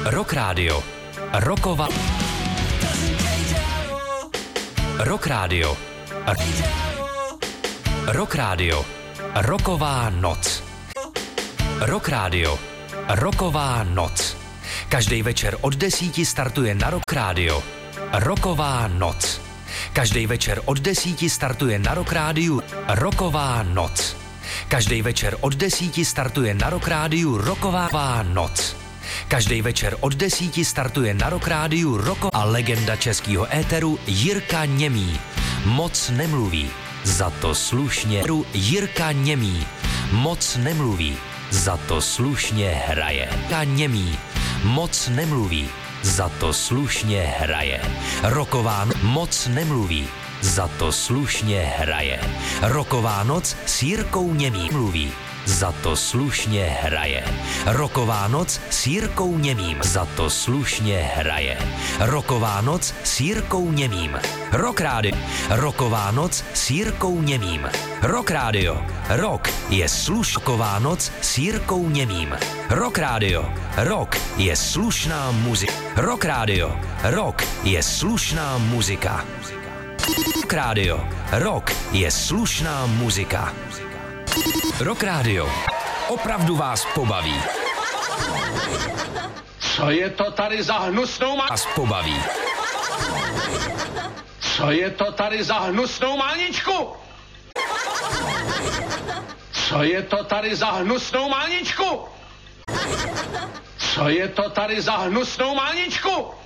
Rock Radio. Roková. Rock Radio. Rock Radio. Roková noc. Rock Radio. Roková noc. Každý večer od 10 startuje na Rock Radio. Roková noc. Každý večer od 10 startuje na Rock Rádiu Roková noc. Každý večer od 10 startuje na Rock Rádiu Roková noc. Každý večer od 10 startuje na Rock Rádiu a legenda českého éteru Jirka Němý. Moc nemluví, za to slušně. Jirka Němý. Moc nemluví, za to slušně hraje. Jirka Němý. Moc nemluví, za to slušně hraje. Roková moc nemluví, za to slušně hraje. Roková noc s Jirkou Němým mluví, za to slušně hraje. Roková noc s Jirkou Němým, za to slušně hraje. Roková noc s Jirkou Němým. Rock Radio. Roková noc s Jirkou Němým. Rock Radio. Rock je slušková noc s Jirkou Němým. Rock Radio. Rock je slušná muzika. Rock Radio. Rock je slušná muzika. Rock Radio. Rock je slušná muzika. Rock Radio. Opravdu vás pobaví. Co je to tady za hnusnou Vás pobaví. Co je to tady za hnusnou máničku? Co je to tady za hnusnou máničku? Co je to tady za hnusnou máničku?